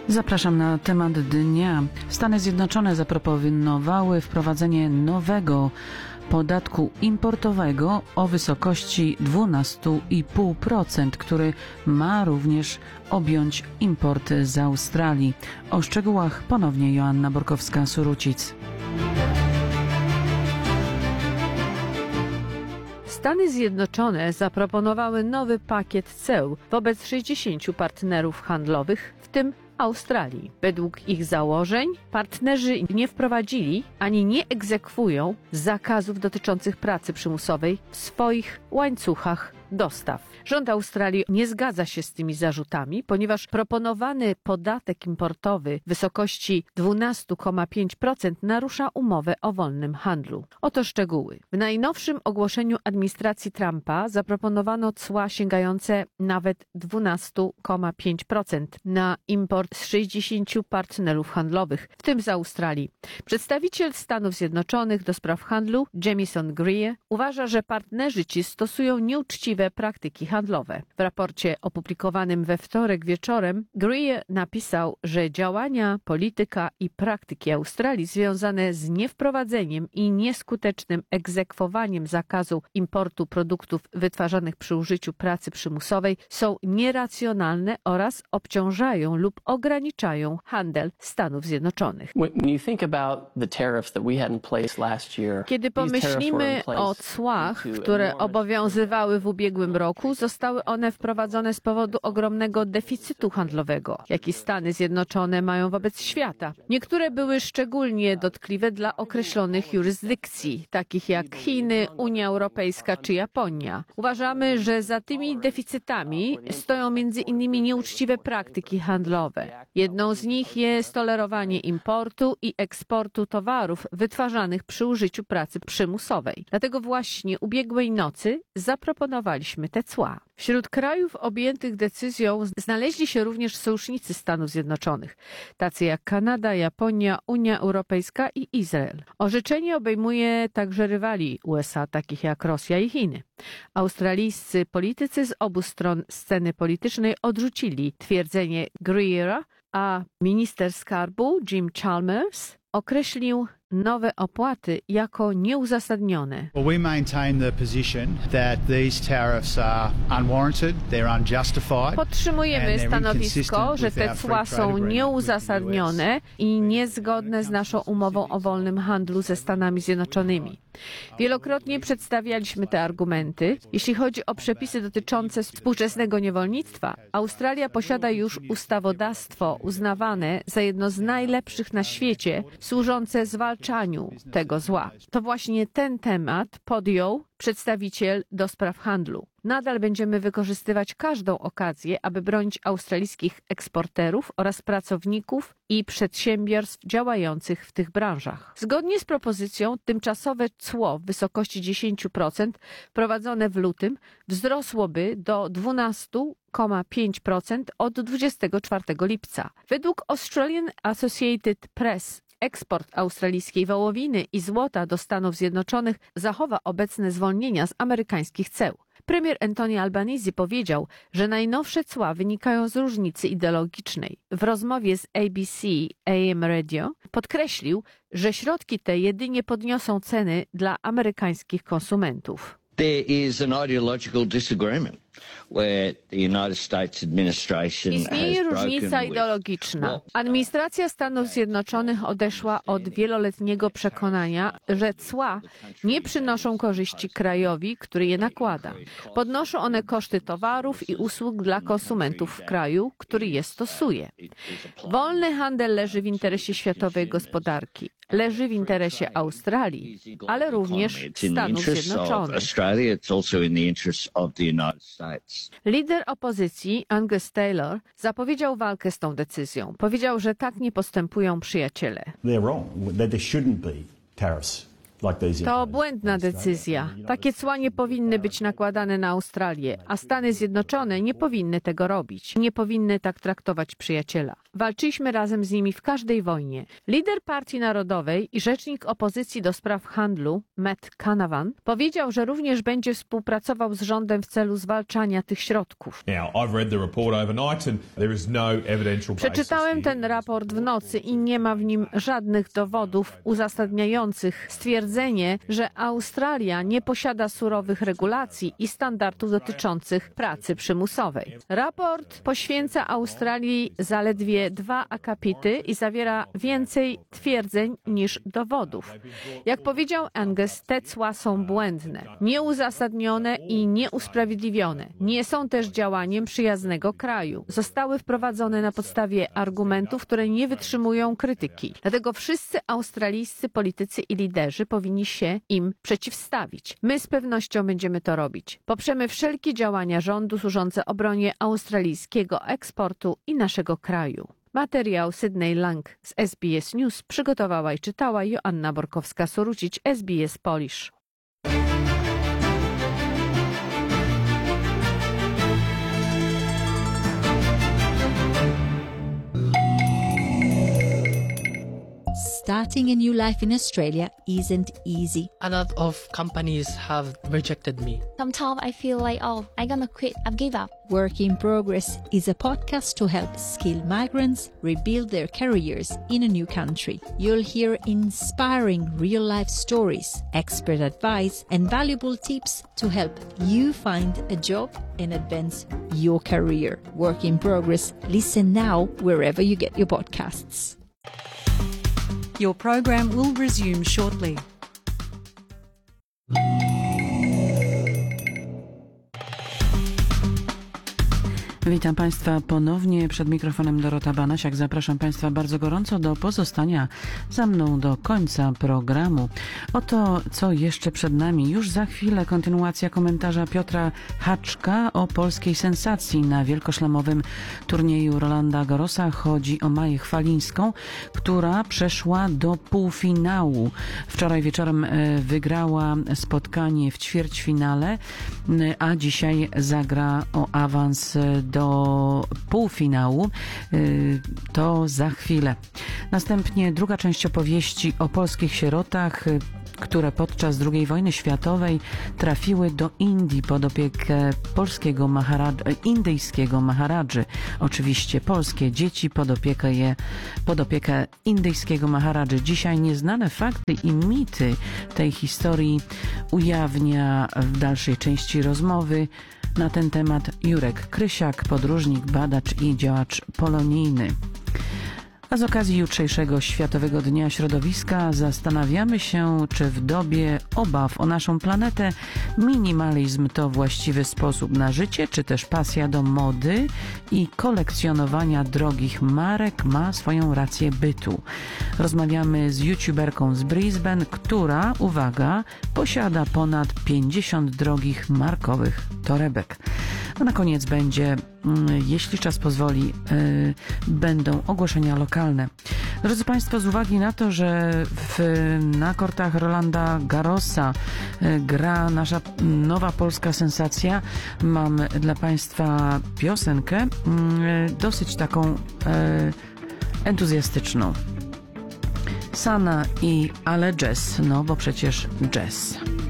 Zapraszam na temat dnia. Stany Zjednoczone zaproponowały wprowadzenie nowego podatku importowego o wysokości 12,5%, który ma również objąć import z Australii. O szczegółach ponownie Joanna Borkowska-Surucic. Stany Zjednoczone zaproponowały nowy pakiet ceł wobec 60 partnerów handlowych, w tym Australii. Według ich założeń partnerzy nie wprowadzili ani nie egzekwują zakazów dotyczących pracy przymusowej w swoich łańcuchach dostaw. Rząd Australii nie zgadza się z tymi zarzutami, ponieważ proponowany podatek importowy w wysokości 12,5% narusza umowę o wolnym handlu. Oto szczegóły. W najnowszym ogłoszeniu administracji Trumpa zaproponowano cła sięgające nawet 12,5% na import z 60 partnerów handlowych, w tym z Australii. Przedstawiciel Stanów Zjednoczonych do spraw handlu Jamieson Greer uważa, że partnerzy ci stosują nieuczciwe praktyki handlowe. W raporcie opublikowanym we wtorek wieczorem Greer napisał, że działania, polityka i praktyki Australii związane z niewprowadzeniem i nieskutecznym egzekwowaniem zakazu importu produktów wytwarzanych przy użyciu pracy przymusowej są nieracjonalne oraz obciążają lub ograniczają handel Stanów Zjednoczonych. Kiedy pomyślimy o cłach, które obowiązywały w ubiegłym roku, zostały one wprowadzone z powodu ogromnego deficytu handlowego, jaki Stany Zjednoczone mają wobec świata. Niektóre były szczególnie dotkliwe dla określonych jurysdykcji, takich jak Chiny, Unia Europejska czy Japonia. Uważamy, że za tymi deficytami stoją między innymi nieuczciwe praktyki handlowe. Jedną z nich jest tolerowanie importu i eksportu towarów wytwarzanych przy użyciu pracy przymusowej. Dlatego właśnie ubiegłej nocy zaproponowaliśmy te cła. Wśród krajów objętych decyzją znaleźli się również sojusznicy Stanów Zjednoczonych, tacy jak Kanada, Japonia, Unia Europejska i Izrael. Orzeczenie obejmuje także rywali USA, takich jak Rosja i Chiny. Australijscy politycy z obu stron sceny politycznej odrzucili twierdzenie Greera, a minister skarbu Jim Chalmers określił nowe opłaty jako nieuzasadnione. We maintain the position that these tariffs are unwarranted, they're unjustified. Podtrzymujemy stanowisko, że te cła są nieuzasadnione i niezgodne z naszą umową o wolnym handlu ze Stanami Zjednoczonymi. Wielokrotnie przedstawialiśmy te argumenty. Jeśli chodzi o przepisy dotyczące współczesnego niewolnictwa, Australia posiada już ustawodawstwo uznawane za jedno z najlepszych na świecie, służące zwalczaniu tego zła. To właśnie ten temat podjął przedstawiciel do spraw handlu. Nadal będziemy wykorzystywać każdą okazję, aby bronić australijskich eksporterów oraz pracowników i przedsiębiorstw działających w tych branżach. Zgodnie z propozycją tymczasowe cło w wysokości 10% wprowadzone w lutym wzrosłoby do 12,5% od 24 lipca. Według Australian Associated Press eksport australijskiej wołowiny i złota do Stanów Zjednoczonych zachowa obecne zwolnienia z amerykańskich ceł. Premier Anthony Albanese powiedział, że najnowsze cła wynikają z różnicy ideologicznej. W rozmowie z ABC AM Radio podkreślił, że środki te jedynie podniosą ceny dla amerykańskich konsumentów. There is an ideological disagreement where the United States administration Istnieje różnica ideologiczna. Administracja Stanów Zjednoczonych odeszła od wieloletniego przekonania, że cła nie przynoszą korzyści krajowi, który je nakłada. Podnoszą one koszty towarów i usług dla konsumentów w kraju, który je stosuje. Wolny handel leży w interesie światowej gospodarki. Leży w interesie Australii, ale również Stanów Zjednoczonych. Lider opozycji Angus Taylor zapowiedział walkę z tą decyzją. Powiedział, że tak nie postępują przyjaciele. They're wrong. There shouldn't be tariffs To błędna decyzja. Takie cła nie powinny być nakładane na Australię, a Stany Zjednoczone nie powinny tego robić. Nie powinny tak traktować przyjaciela. Walczyliśmy razem z nimi w każdej wojnie. Lider Partii Narodowej i rzecznik opozycji do spraw handlu, Matt Canavan, powiedział, że również będzie współpracował z rządem w celu zwalczania tych środków. Przeczytałem ten raport w nocy i nie ma w nim żadnych dowodów uzasadniających stwierdzenie, że Australia nie posiada surowych regulacji i standardów dotyczących pracy przymusowej. Raport poświęca Australii zaledwie 2 akapity i zawiera więcej twierdzeń niż dowodów. Jak powiedział Angus, te cła są błędne, nieuzasadnione i nieusprawiedliwione. Nie są też działaniem przyjaznego kraju. Zostały wprowadzone na podstawie argumentów, które nie wytrzymują krytyki. Dlatego wszyscy australijscy politycy i liderzy powinni się im przeciwstawić. My z pewnością będziemy to robić. Poprzemy wszelkie działania rządu służące obronie australijskiego eksportu i naszego kraju. Materiał Sydney Lang z SBS News przygotowała i czytała Joanna Borkowska-Sorucić, SBS Polish. Starting a new life in Australia isn't easy. A lot of companies have rejected me. Sometimes I feel like, I'm gonna quit, I've give up. Work in Progress is a podcast to help skilled migrants rebuild their careers in a new country. You'll hear inspiring real-life stories, expert advice, and valuable tips to help you find a job and advance your career. Work in Progress. Listen now wherever you get your podcasts. Your program will resume shortly. Witam Państwa ponownie przed mikrofonem Dorota Banasiak. Zapraszam Państwa bardzo gorąco do pozostania ze mną do końca programu. Oto, co jeszcze przed nami. Już za chwilę kontynuacja komentarza Piotra Haczka o polskiej sensacji na wielkoszlemowym turnieju Rolanda Garrosa. Chodzi o Maję Chwalińską, która przeszła do półfinału. Wczoraj wieczorem wygrała spotkanie w ćwierćfinale, a dzisiaj zagra o awans do półfinału. To za chwilę. Następnie druga część opowieści o polskich sierotach, które podczas II wojny światowej trafiły do Indii pod opiekę indyjskiego maharadży. Oczywiście polskie dzieci pod opiekę indyjskiego maharadży. Dzisiaj nieznane fakty i mity tej historii ujawnia w dalszej części rozmowy na ten temat Jurek Krysiak, podróżnik, badacz i działacz polonijny. A z okazji jutrzejszego Światowego Dnia Środowiska zastanawiamy się, czy w dobie obaw o naszą planetę minimalizm to właściwy sposób na życie, czy też pasja do mody i kolekcjonowania drogich marek ma swoją rację bytu. Rozmawiamy z youtuberką z Brisbane, która, uwaga, posiada ponad 50 drogich markowych torebek. A na koniec będzie, jeśli czas pozwoli, będą ogłoszenia lokalne. Drodzy Państwo, z uwagi na to, że na kortach Rolanda Garrosa gra nasza nowa polska sensacja, mam dla Państwa piosenkę dosyć taką entuzjastyczną. Sana i Ale Jazz, no bo przecież jazz.